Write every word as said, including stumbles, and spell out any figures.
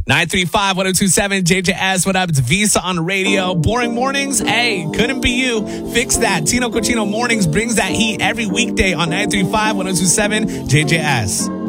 nine three five, one oh two seven, J J S. What up? It's Visa on the radio. Boring mornings? Hey, couldn't be you. Fix that. Tino Cochino Mornings brings that heat every weekday on nine three five, one oh two seven, J J S.